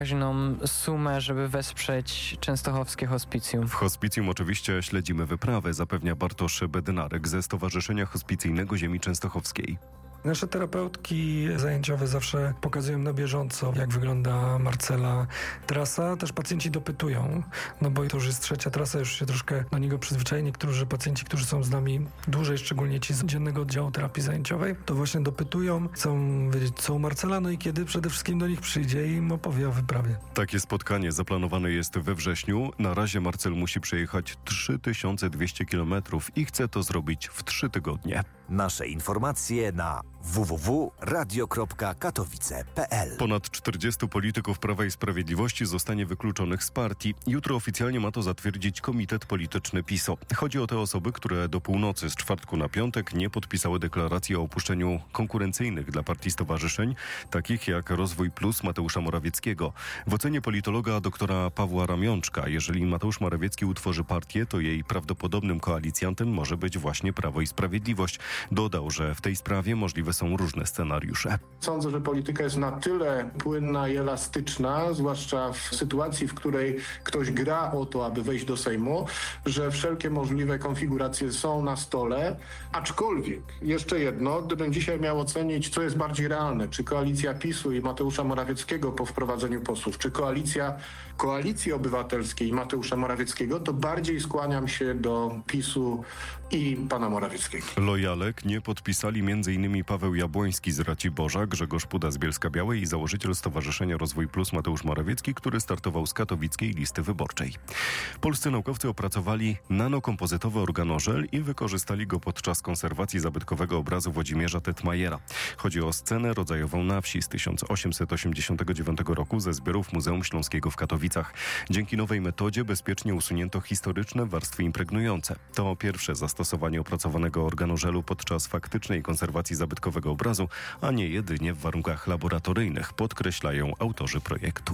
sumę, żeby wesprzeć częstochowskie hospicjum. W hospicjum oczywiście śledzimy wyprawę, zapewnia Bartosz Bednarek ze Stowarzyszenia Hospicyjnego Ziemi Częstochowskiej. Nasze terapeutki zajęciowe zawsze pokazują na bieżąco, jak wygląda Marcela trasa. Też pacjenci dopytują, bo to już jest trzecia trasa, już się troszkę do niego przyzwyczaili. Niektórzy pacjenci, którzy są z nami dłużej, szczególnie ci z dziennego oddziału terapii zajęciowej, to właśnie dopytują, chcą wiedzieć, co u Marcela, i kiedy przede wszystkim do nich przyjdzie i im opowie o wyprawie. Takie spotkanie zaplanowane jest we wrześniu. Na razie Marcel musi przejechać 3200 km i chce to zrobić w 3 tygodnie. Nasze informacje na www.radio.katowice.pl. Ponad 40 polityków Prawa i Sprawiedliwości zostanie wykluczonych z partii. Jutro oficjalnie ma to zatwierdzić Komitet Polityczny PiS-u. Chodzi o te osoby, które do północy z czwartku na piątek nie podpisały deklaracji o opuszczeniu konkurencyjnych dla partii stowarzyszeń, takich jak Rozwój Plus Mateusza Morawieckiego. W ocenie politologa doktora Pawła Ramionczka, jeżeli Mateusz Morawiecki utworzy partię, to jej prawdopodobnym koalicjantem może być właśnie Prawo i Sprawiedliwość. Dodał, że w tej sprawie możliwe są różne scenariusze. Sądzę, że polityka jest na tyle płynna i elastyczna, zwłaszcza w sytuacji, w której ktoś gra o to, aby wejść do Sejmu, że wszelkie możliwe konfiguracje są na stole. Aczkolwiek, jeszcze jedno, gdybym dzisiaj miał ocenić, co jest bardziej realne, czy koalicja PiS-u i Mateusza Morawieckiego po wprowadzeniu posłów, czy koalicja Koalicji Obywatelskiej i Mateusza Morawieckiego, to bardziej skłaniam się do PiS-u i pana Morawieckiego. Lojalek nie podpisali m.in. Paweł Jabłoński z Raciborza, Grzegorz Puda z Bielska-Białej i założyciel Stowarzyszenia Rozwój Plus Mateusz Morawiecki, który startował z katowickiej listy wyborczej. Polscy naukowcy opracowali nanokompozytowy organożel i wykorzystali go podczas konserwacji zabytkowego obrazu Włodzimierza Tetmajera. Chodzi o scenę rodzajową na wsi z 1889 roku ze zbiorów Muzeum Śląskiego w Katowicach. Dzięki nowej metodzie bezpiecznie usunięto historyczne warstwy impregnujące. To pierwsze zastosowanie opracowanego organożelu podczas faktycznej konserwacji zabytkowego obrazu, a nie jedynie w warunkach laboratoryjnych, podkreślają autorzy projektu.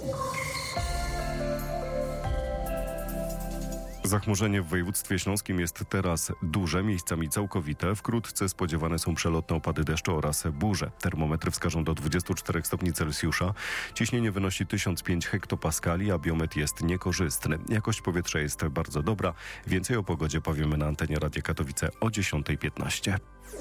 Zachmurzenie w województwie śląskim jest teraz duże, miejscami całkowite. Wkrótce spodziewane są przelotne opady deszczu oraz burze. Termometry wskażą do 24 stopni Celsjusza. Ciśnienie wynosi 1005 hektopaskali, a biometr jest niekorzystny. Jakość powietrza jest bardzo dobra. Więcej o pogodzie powiemy na antenie Radia Katowice o 10:15.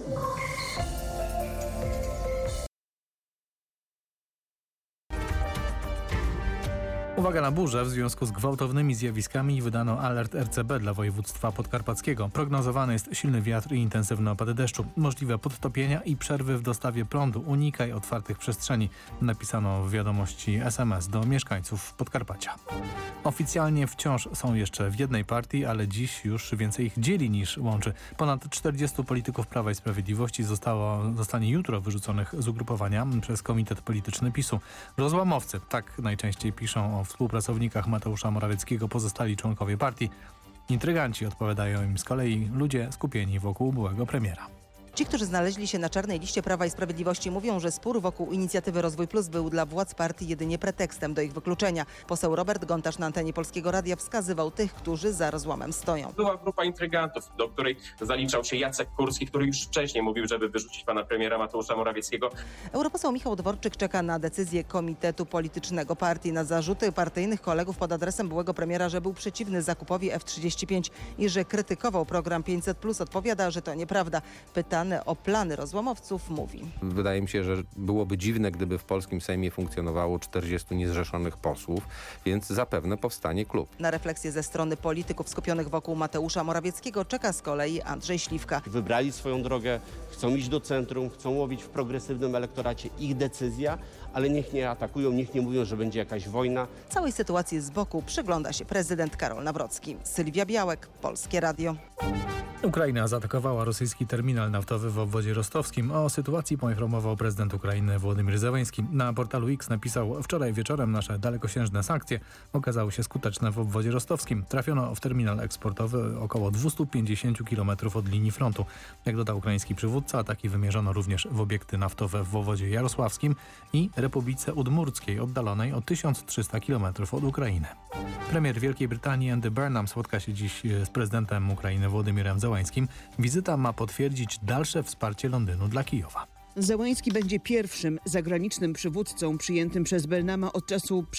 Uwaga na burzę. W związku z gwałtownymi zjawiskami wydano alert RCB dla województwa podkarpackiego. Prognozowany jest silny wiatr i intensywny opady deszczu. Możliwe podtopienia i przerwy w dostawie prądu. Unikaj otwartych przestrzeni. Napisano w wiadomości SMS do mieszkańców Podkarpacia. Oficjalnie wciąż są jeszcze w jednej partii, ale dziś już więcej ich dzieli niż łączy. Ponad 40 polityków Prawa i Sprawiedliwości zostanie jutro wyrzuconych z ugrupowania przez Komitet Polityczny PiS-u. Rozłamowcy, tak najczęściej piszą o współpracownikach Mateusza Morawieckiego pozostali członkowie partii. Intryganci, odpowiadają im z kolei ludzie skupieni wokół byłego premiera. Ci, którzy znaleźli się na czarnej liście Prawa i Sprawiedliwości, mówią, że spór wokół inicjatywy Rozwój Plus był dla władz partii jedynie pretekstem do ich wykluczenia. Poseł Robert Gontarz na antenie Polskiego Radia wskazywał tych, którzy za rozłamem stoją. Była grupa intrygantów, do której zaliczał się Jacek Kurski, który już wcześniej mówił, żeby wyrzucić pana premiera Mateusza Morawieckiego. Europoseł Michał Dworczyk czeka na decyzję Komitetu Politycznego Partii. Na zarzuty partyjnych kolegów pod adresem byłego premiera, że był przeciwny zakupowi F-35 i że krytykował program 500+, odpowiada, że to nieprawda. Pytany o plany rozłamowców mówi. Wydaje mi się, że byłoby dziwne, gdyby w polskim Sejmie funkcjonowało 40 niezrzeszonych posłów, więc zapewne powstanie klub. Na refleksję ze strony polityków skupionych wokół Mateusza Morawieckiego czeka z kolei Andrzej Śliwka. Wybrali swoją drogę, chcą iść do centrum, chcą łowić w progresywnym elektoracie, ich decyzja, ale niech nie atakują, niech nie mówią, że będzie jakaś wojna. Całej sytuacji z boku przygląda się prezydent Karol Nawrocki. Sylwia Białek, Polskie Radio. Ukraina zaatakowała rosyjski terminal naftowy w obwodzie rostowskim. O sytuacji poinformował prezydent Ukrainy Wołodymyr Zełenski. Na portalu X napisał: wczoraj wieczorem nasze dalekosiężne sankcje okazały się skuteczne w obwodzie rostowskim. Trafiono w terminal eksportowy około 250 km od linii frontu. Jak dodał ukraiński przywódca, ataki wymierzono również w obiekty naftowe w obwodzie jarosławskim i Republice Udmurckiej, oddalonej o 1300 km od Ukrainy. Premier Wielkiej Brytanii Andy Burnham spotka się dziś z prezydentem Ukrainy Wołodymyrem Zełenskim. Wizyta ma potwierdzić dalsze wsparcie Londynu dla Kijowa. Zełenski będzie pierwszym zagranicznym przywódcą przyjętym przez Burnhama od czasu